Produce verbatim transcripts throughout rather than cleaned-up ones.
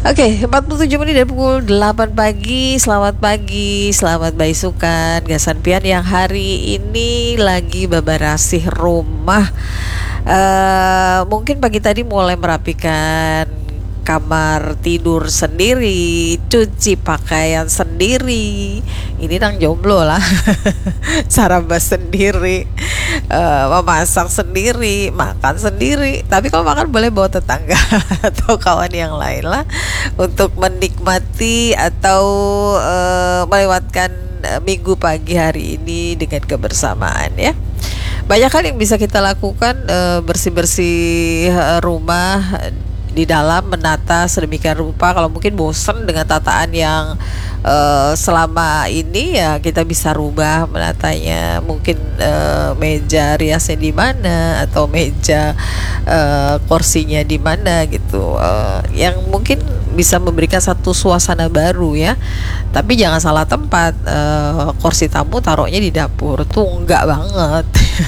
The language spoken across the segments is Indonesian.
Oke, empat puluh tujuh menit dari pukul delapan pagi. Selamat pagi, selamat baisukan Gasan Pian yang hari ini lagi babarasih rumah. Eh, mungkin pagi tadi mulai merapikan kamar tidur sendiri, cuci pakaian sendiri. Ini nang jomblo lah. Sarabas sendiri, eh, memasak sendiri, makan sendiri. Tapi kalau makan boleh bawa tetangga atau kawan yang lain lah untuk menikmati atau eh, melewatkan eh, minggu pagi hari ini dengan kebersamaan ya. Banyak hal yang bisa kita lakukan, eh, bersih-bersih eh, rumah di dalam, menata sedemikian rupa. Kalau mungkin bosen dengan tataan yang uh, selama ini, ya kita bisa rubah menatanya. Mungkin uh, meja riasnya di mana atau meja uh, kursinya di mana gitu, uh, yang mungkin bisa memberikan satu suasana baru ya. Tapi jangan salah tempat, uh, kursi tamu taruhnya di dapur tuh enggak banget.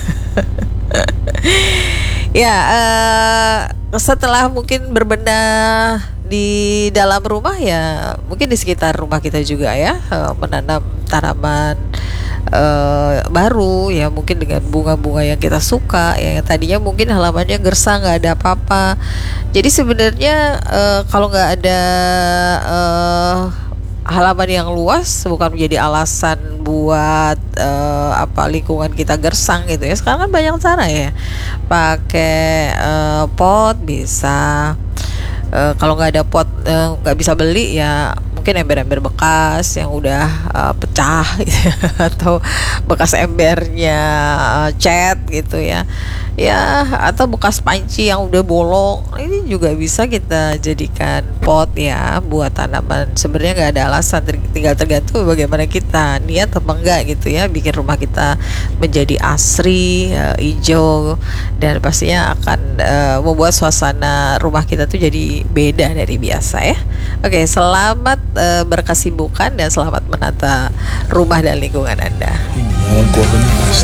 Ya, uh, setelah mungkin berbenah di dalam rumah, ya mungkin di sekitar rumah kita juga ya, uh, menanam tanaman uh, baru ya, mungkin dengan bunga-bunga yang kita suka ya, yang tadinya mungkin halamannya gersang nggak ada apa-apa. Jadi sebenarnya uh, kalau nggak ada uh, halaman yang luas bukan menjadi alasan buat uh, apa lingkungan kita gersang gitu ya. Sekarang kan banyak cara ya, pakai uh, pot bisa. Uh, kalau nggak ada pot, uh, nggak bisa beli ya, mungkin ember-ember bekas yang udah uh, pecah gitu, atau bekas embernya uh, cat gitu ya, ya atau bekas panci yang udah bolong, ini juga bisa kita jadikan pot ya buat tanaman. Sebenarnya nggak ada alasan, tinggal tergantung bagaimana kita niat apa enggak gitu ya, bikin rumah kita menjadi asri, uh, hijau, dan pastinya akan uh, membuat suasana rumah kita tuh jadi beda dari biasa ya. Oke, selamat uh, berkesibukan dan selamat menata rumah dan lingkungan Anda. Ini keluarganya pasti